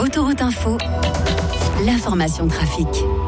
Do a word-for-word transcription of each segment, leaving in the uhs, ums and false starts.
Autoroute Info, l'information trafic.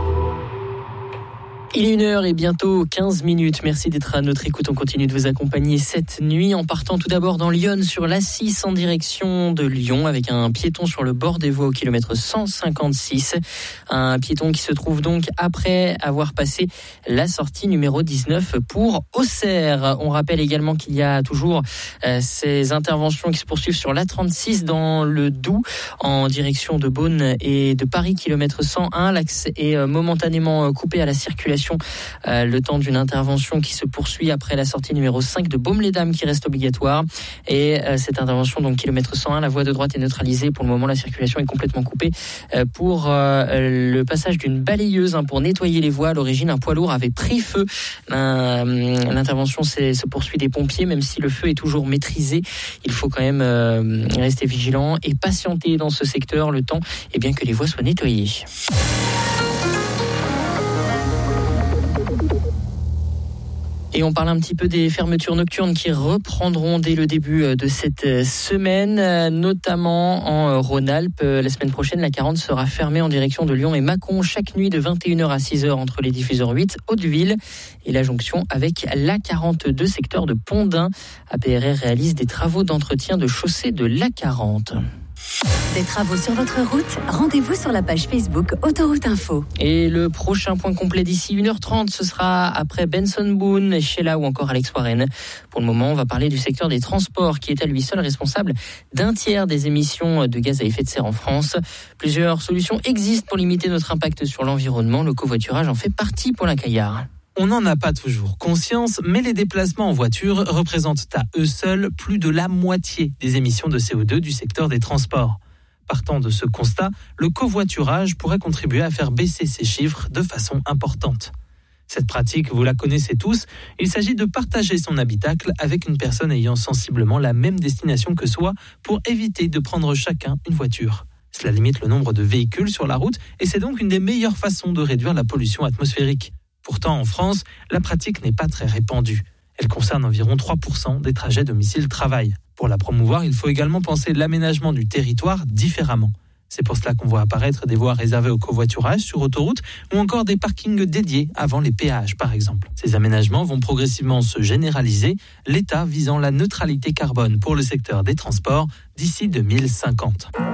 Il est une heure et bientôt quinze minutes. Merci d'être à notre écoute. On continue de vous accompagner cette nuit en partant tout d'abord dans Lyon sur l'A six en direction de Lyon avec un piéton sur le bord des voies au kilomètre cent cinquante-six. Un piéton qui se trouve donc après avoir passé la sortie numéro dix-neuf pour Auxerre. On rappelle également qu'il y a toujours euh, ces interventions qui se poursuivent sur l'A trente-six dans le Doubs en direction de Beaune et de Paris, kilomètre cent un. L'axe est euh, momentanément coupé à la circulation. Euh, le temps d'une intervention qui se poursuit après la sortie numéro cinq de Baume-les-Dames qui reste obligatoire. Et euh, cette intervention, donc kilomètre cent un, la voie de droite est neutralisée. Pour le moment, la circulation est complètement coupée euh, pour euh, le passage d'une balayeuse hein, pour nettoyer les voies. À l'origine, un poids lourd avait pris feu. Euh, l'intervention c'est, se poursuit des pompiers, même si le feu est toujours maîtrisé. Il faut quand même euh, rester vigilant et patienter dans ce secteur le temps et bien que les voies soient nettoyées. Et on parle un petit peu des fermetures nocturnes qui reprendront dès le début de cette semaine, notamment en Rhône-Alpes. La semaine prochaine, la quarante sera fermée en direction de Lyon et Mâcon chaque nuit de vingt et une heures à six heures entre les diffuseurs huit, Hauteville et la jonction avec l'A quarante-deux, secteur de Pont-d'Ain. A P R R réalise des travaux d'entretien de chaussée de l'A quarante. Des travaux sur votre route, rendez-vous sur la page Facebook Autoroute Info. Et le prochain point complet d'ici une heure trente, ce sera après Benson Boone, Sheila ou encore Alex Warren. Pour le moment, on va parler du secteur des transports qui est à lui seul responsable d'un tiers des émissions de gaz à effet de serre en France. Plusieurs solutions existent pour limiter notre impact sur l'environnement. Le covoiturage en fait partie, Paulin Caillard. On n'en a pas toujours conscience, mais les déplacements en voiture représentent à eux seuls plus de la moitié des émissions de C O deux du secteur des transports. Partant de ce constat, le covoiturage pourrait contribuer à faire baisser ces chiffres de façon importante. Cette pratique, vous la connaissez tous, il s'agit de partager son habitacle avec une personne ayant sensiblement la même destination que soi pour éviter de prendre chacun une voiture. Cela limite le nombre de véhicules sur la route et c'est donc une des meilleures façons de réduire la pollution atmosphérique. Pourtant, en France, la pratique n'est pas très répandue. Elle concerne environ trois pour cent des trajets domicile-travail. Pour la promouvoir, il faut également penser l'aménagement du territoire différemment. C'est pour cela qu'on voit apparaître des voies réservées au covoiturage sur autoroute ou encore des parkings dédiés avant les péages, par exemple. Ces aménagements vont progressivement se généraliser, l'État visant la neutralité carbone pour le secteur des transports d'ici deux mille cinquante.